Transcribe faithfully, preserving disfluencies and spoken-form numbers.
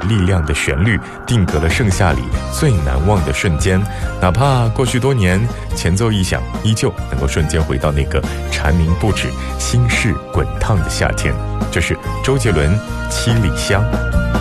力量的旋律定格了盛夏里最难忘的瞬间，哪怕过去多年，前奏一响，依旧能够瞬间回到那个蝉鸣不止、心事滚烫的夏天。这是周杰伦《七里香》。